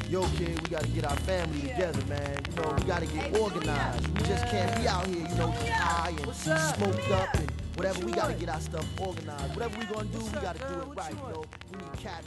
yo kid, we gotta get our family together, man. You know, we gotta get organized. We just can't be out here, you know, just high and smoked up and whatever. We gotta get our stuff organized. Whatever we gonna do, we gotta do it right, you know. We need cap